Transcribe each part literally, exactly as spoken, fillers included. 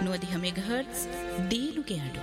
ನೂವದಿಹ megahertz ದೀನುಗೆ ಅಡು.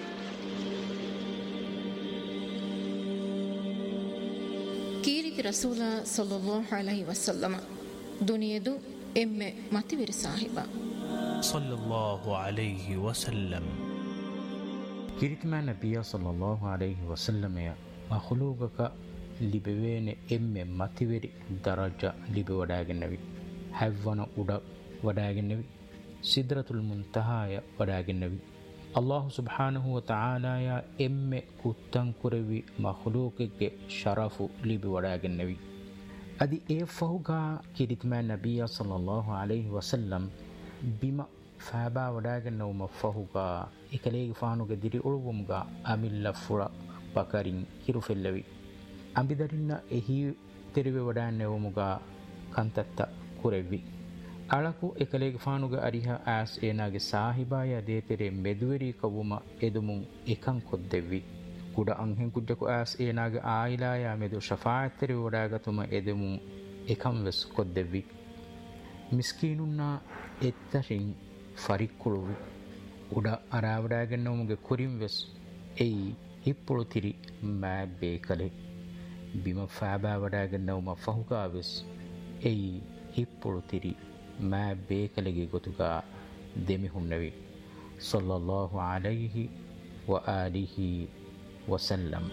ಕೀರಿತಿ ರಸೂಲ ಸಲ್ಲಲ್ಲಾಹು ಅಲೈಹಿ ವಸಲ್ಲಮ ದುನಿಯದು ಎಮ್ಮೆ ಮತಿವಿರಿ ಸಾಹಿಬ ಸಲ್ಲಲ್ಲಾಹು ಅಲೈಹಿ ವಸಲ್ಲಂ. ಕಿರಿತಿಮಾ ನಬಿಯ ಸಲ್ಲಲ್ಲಾಹು ಅಲೈಹಿ ವಸಲ್ಲಮೆಯ ಮಖಲೂಗಕ ಲಿಬೆವೇನೆ ಎಮ್ಮೆ ಮತಿವೆರಿ ದರಜ ಲಿಬೆ ವಡಾಗೆನ್ನವಿ. ಹವ್ವನ ಉಡ ವಡಾಗೆನ್ನವಿ. ಸಿದ್ರತುಲ್ ಮುಂತಹಾಯ ವಡಾಗೆನ್ನವಿ. ಅಲ್ಲಾಹು ಸುಬ್ಹಾನಹು ವ ತಆಲಾಯ ಎಮ್ಮೆ ಕುತ್ತಂಕುರವಿ ಮಖಲೂಕಿಗೆ ಶರಫು ಲಿಬೆ ವಡಾಗೆನ್ನವಿ. ಅದಿ ಏ ಫಹುಗಾ ಕಿರಿತಿಮಾ ನಬಿಯ ಸಲ್ಲಲ್ಲಾಹು ಅಲೈಹಿ ವಸಲ್ಲಂ ಬಿಮ ಫಾಬಾ ವಡಾಗೆನ್ನವುಮ ಫಹುಗಾ ಇಕಲೇಗೆ ಫಾನುಗೆ ದಿರಿ ಉಳುವುಮ್ಗ ಅಮಿಲ್ಲ ಫುಳ ಬಕರಿನ್ ಹಿರುಫೆಲ್ಲವಿ. ಅಂಬಿದರಿನ್ನ ಎಹಿ ತೆರಿವೆ ವಡಾನ್ನೆವುಮುಗ ಕಂತತ್ತ ಕುರೆವ್ವಿ. ಅಳಕು ಎಕಲೇಗೆ ಫಾನುಗೆ ಅರಿಹ ಆಸ್ ಏನಾಗೆ ಸಾಹಿಬಾಯ ದೇತೆರೆ ಮೆದುವೆರಿ ಕವುಮ ಎದುಮುಂ ಎಕಂ ಕೊದ್ದೆವ್ವಿ. ಕುಡ ಅಂಹೆಂ ಕುಜ್ಜಕು ಆಸ್ ಏನಾಗೆ ಆಯಿಲಾಯ ಮೆದು ಶಫಾಅತ್ ತೆರಿವೆ ವಡಾಗತುಮ ಎದುಮುಂ ಎಕಂ ವೆಸ್ ಕೊದ್ದೆವ್ವಿ. ಮಿಸ್ಕೀನುನ್ನ ಎತ್ತರಿನ್ ಫರಿಕ್ಕುಳುವಿ. ಉಡ ಅರಾವಡಾಗೆನ್ನವುಮುಗೆ ಕುರಿಂ ವೆಸ್ ಎಯಿ ಹಿಪ್ಪುಳು ತಿರಿ ಮ್ಯಾ ಬೇಕಲೆ. ಬಿಮ ಫಾಬಾ ವಡಾಗೆನ್ನವುಮ ಫಹುಗಾ ವೆಸ್ ಎಯಿ ಹಿಪ್ಪುಳು ತಿರಿ ಮ್ಯಾ ಬೇಕಲೆಗೆ ಗೊತುಗ ದೆಮಿಹುನ್ನವಿ. ಸಲ್ಲಲ್ಲಾಹು ಅಲೈಹಿ ವ ಆಲಿಹಿ ವಸಲ್ಲಂ.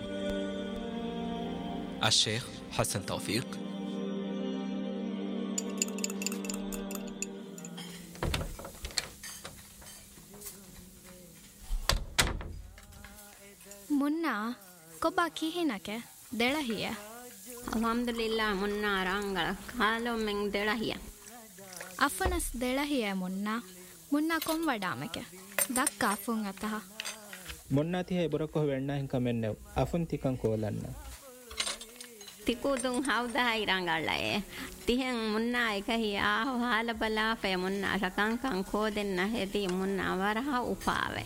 الشيخ حسن توفيق. ಮುನ್ನಾ ಕೊಬ್ಬಾ ಕಿಹಿನಕೆ ದೆಳಹಿಯ. ಅಲ್ಹಮ್ದುಲಿಲ್ಲಾ ಮುನ್ನಾ ರಂಗಳ ಕಾಲೋ ಮೆಂಗ್ ದೆಳಹಿಯ. ಅಫನಸ್ ದೆಳಹಿಯ ಮುನ್ನಾ ಮುನ್ನಾ ಕೊಂವಡಾಮಕೆ ದಕ್ಕ ಅಫುನ್ ಅತಹ. ಮುನ್ನಾ ತಿಹೆ ಬರಕೊ ವೆಣ್ಣ ಹಿಂಕ ಮೆನ್ನೆವ್ ಅಫುನ್ ತಿಕಂ ಕೋಲನ್ನ. ತಿಕುದುಂ ಹೌದಾಯಿ ರಂಗಳಯೆ ತಿಹೆಂ ಮುನ್ನಾ එකහි ආහු ಹಾಲ ಬಲಾಫೆ ಮುನ್ನಾ ಶಕಂಕಂ ಕೋದೆನ್ನ ಹೆದಿ ಮುನ್ನಾ ವರಹ ಉಪಾವೆ.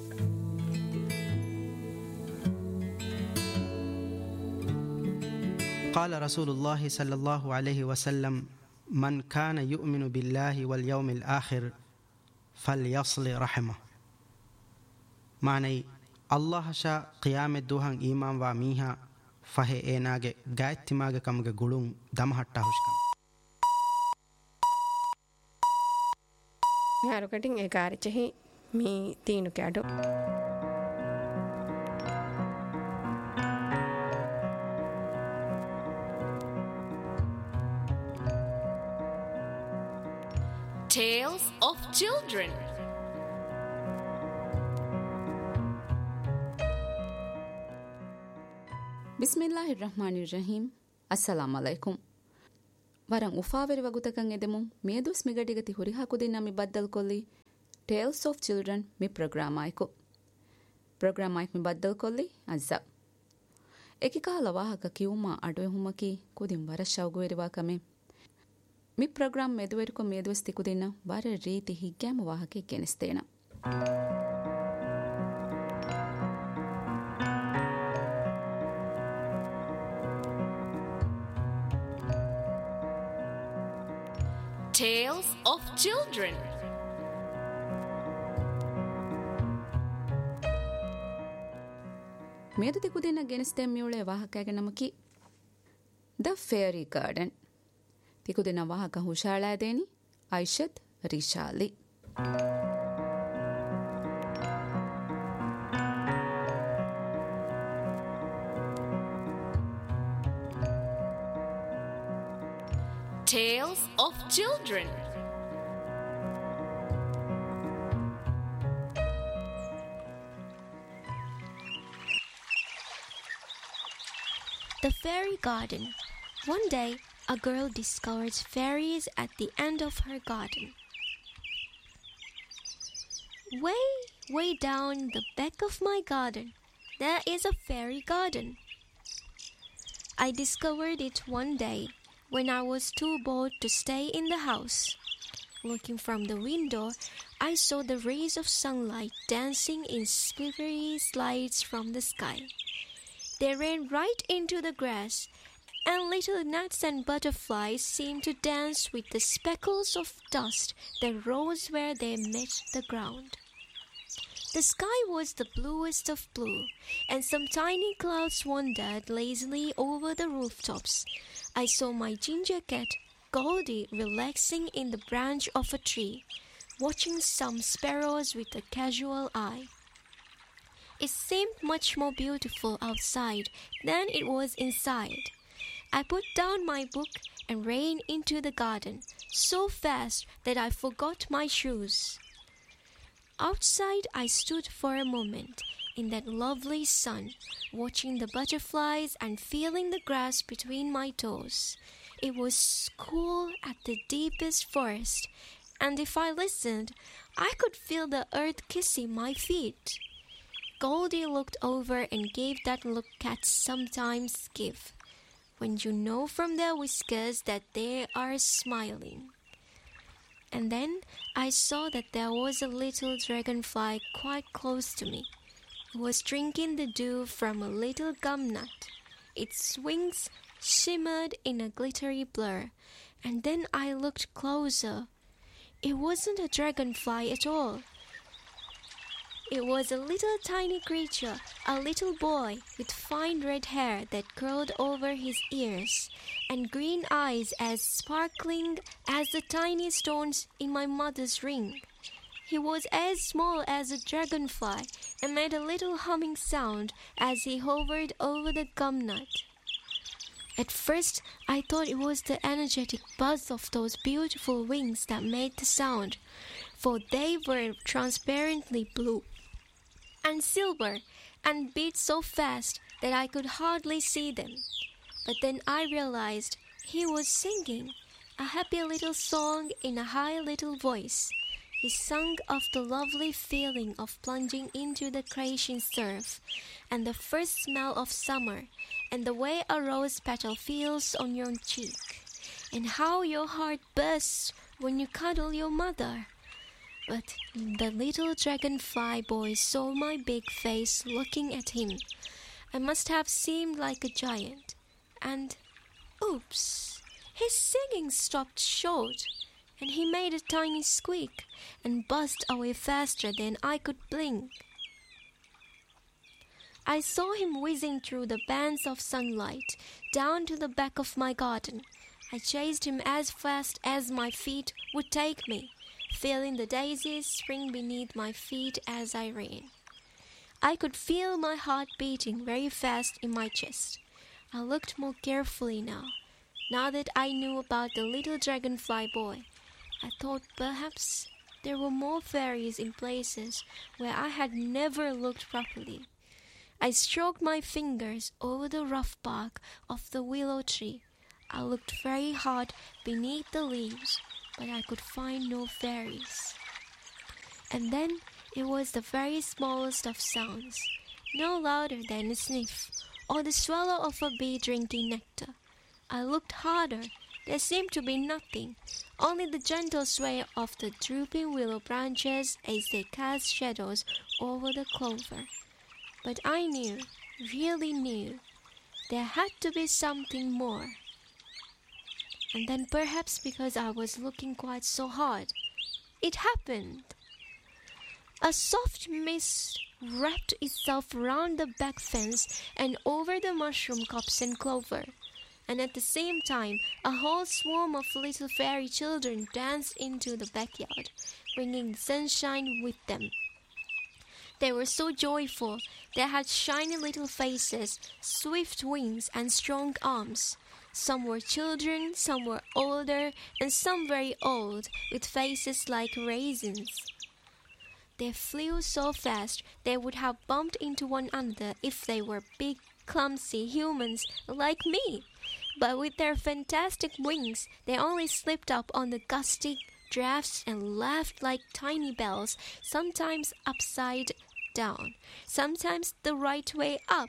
قال رسول الله صلى الله عليه وسلم من كان يؤمن بالله واليوم الآخر فليصل رحمه. معنی الله شا قیام دوہن ایمان وا میها فہے ایناگے گایتماگے کمگے گلون دمہٹا ہوشکم. ಯಾರು ಕಟಿಂಗ್ ಏ ಕಾರಿಚಹಿ me ತೀನು CAD. Tales of Children. ಬಿಸ್ಮಿಲ್ಲಾಹಿರ್ ರಹ್ಮಾನಿರ್ Rahim. ಅಸ್ಸಲಾಮು ಅಲೈಕುಂ. ವರಂ ಉಫಾವೆರಿ ವಗುತಕಂ ಎದೆಮು ಮೇದುಸ್ ಮಿಗಡಿಗತಿ ಹುರಿಹಾಕುದಿನ ಮಿ ಬದ್ದಲ್ ಕೊಲ್ಲಿ tiles of children me program ಆಯ್ಕು. Program ಆಯ್ಕ್ ಮಿ ಬದ್ದಲ್ ಕೊಲ್ಲಿ ಅಜ್ಜ ಎಕಿಕಾಲ ವಾಹಕ ಕಿವುಮಾ ಅಡುವೆ ಹುಮಕಿ ಕುದಿಂ ವರ ಶೌಗುವೆರಿವಾ ಕಮೆ ಮಿ ಪ್ರೋಗ್ರಾಮ್ ಮೆದುವೆರಿಕೊ ಮೇದುವೆಸ್ ತಿಕುದಿನ ವರ ರೀತಿ ಹಿಗ್ಗ್ಯಾಮ ವಾಹಕೆ ಕೆನಿಸ್ತೇನ. Tales of Children. ಮೇದು ತಿಕುದಿನ ಗೆನಿಸ್ತೇಂ ಮಿಯುಳೆ ವಾಹಕಗೆ ನಮಕಿ the fairy garden. ತಿಕುದಿನ ವಾಹಕ ಹುಷಾಳಾದೇನಿ ಐಷತ್ ರಿಶಾಲಿ. Tales of Children. The Fairy Garden. One day, a girl discovers fairies at the end of her garden. Way, way down the back of my garden, there is a fairy garden. I discovered it one day when I was too bored to stay in the house. Looking from the window, I saw the rays of sunlight dancing in silvery slides from the sky. They ran right into the grass and little gnats and butterflies seemed to dance with the speckles of dust that rose where they met the ground. The sky was the bluest of blue, and some tiny clouds wandered lazily over the rooftops. I saw my ginger cat, Goldie, relaxing in the branch of a tree, watching some sparrows with a casual eye. It seemed much more beautiful outside than it was inside. I put down my book and ran into the garden so fast that I forgot my shoes. Outside I stood for a moment in that lovely sun, watching the butterflies and feeling the grass between my toes. It was cool at the deepest forest, and if I listened, I could feel the earth kissing my feet. Goldie looked over and gave that look cats sometimes give, when you know from their whiskers that they are smiling. And then I saw that there was a little dragonfly quite close to me. It was drinking the dew from a little gum nut. Its wings shimmered in a glittery blur, and then I looked closer. It wasn't a dragonfly at all. It was a little tiny creature, a little boy with fine red hair that curled over his ears, and green eyes as sparkling as the tiny stones in my mother's ring. He was as small as a dragonfly and made a little humming sound as he hovered over the gum nut. At first, I thought it was the energetic buzz of those beautiful wings that made the sound, for they were transparently blue and silver and beat so fast that I could hardly see them. But then I realized he was singing a happy little song in a high little voice. He sung of the lovely feeling of plunging into the crashing surf, and the first smell of summer, and the way a rose petal feels on your cheek, and how your heart bursts when you cuddle your mother. But the little dragonfly boy saw my big face looking at him. I must have seemed like a giant, and oops, his singing stopped short, and he made a tiny squeak and buzzed away faster than I could blink. I saw him whizzing through the bands of sunlight down to the back of my garden. I chased him as fast as my feet would take me, feeling the daisies spring beneath my feet as I ran. I could feel my heart beating very fast in my chest. I looked more carefully now, now that I knew about the little dragonfly boy. I thought perhaps there were more fairies in places where I had never looked properly. I stroked my fingers over the rough bark of the willow tree. I looked very hard beneath the leaves, but I could find no fairies. And then it was the very smallest of sounds, no louder than a sniff, or the swallow of a bee drinking nectar. I looked harder. There seemed to be nothing, only the gentle sway of the drooping willow branches as they cast shadows over the clover. But I knew, really knew, there had to be something more. And then perhaps because I was looking quite so hard, it happened. A soft mist wrapped itself round the back fence and over the mushroom copse and clover, and at the same time a whole swarm of little fairy children danced into the backyard, bringing the sunshine with them. They were so joyful. They had shiny little faces, swift wings, and strong arms. Some were children, some were older, and some very old, with faces like raisins. They flew so fast they would have bumped into one another if they were big, clumsy humans like me. But with their fantastic wings, they only slipped up on the gusty drafts and laughed like tiny bells, sometimes upside down, sometimes the right way up.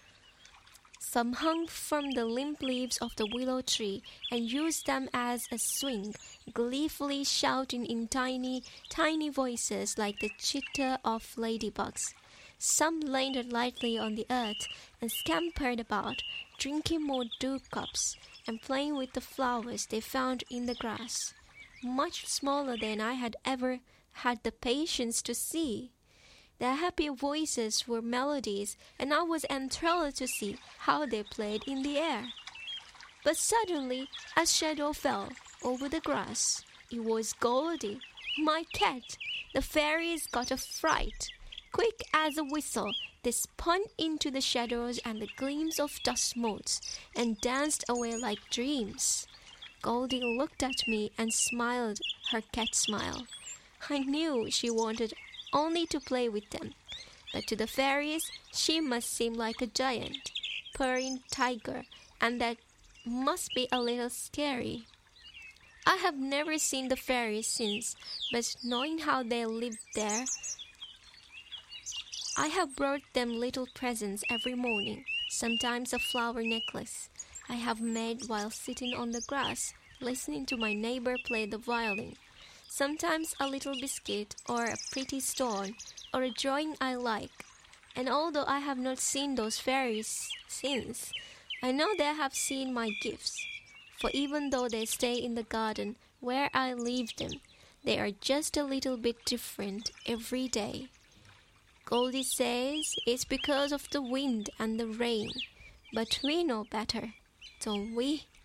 Some hung from the limp leaves of the willow tree and used them as a swing, gleefully shouting in tiny, tiny voices like the chitter of ladybugs. Some landed lightly on the earth and scampered about, drinking more dew cups and playing with the flowers they found in the grass, much smaller than I had ever had the patience to see. Their happy voices were melodies, and I was enthralled to see how they played in the air. But suddenly a shadow fell over the grass. It was Goldie, my cat. The fairies got a fright. Quick as a whistle, they spun into the shadows and the gleams of dust motes, and danced away like dreams. Goldie looked at me and smiled her cat smile. I knew she wanted only to play with them, but to the fairies she must seem like a giant, purring tiger, and that must be a little scary. I have never seen the fairies since, but knowing how they lived there, I have brought them little presents every morning, sometimes a flower necklace I have made while sitting on the grass, listening to my neighbor play the violin, sometimes a little biscuit or a pretty stone or a drawing I like. And although I have not seen those fairies since, I know they have seen my gifts. For even though they stay in the garden where I leave them, they are just a little bit different every day. Goldie says it's because of the wind and the rain, but we know better, don't we?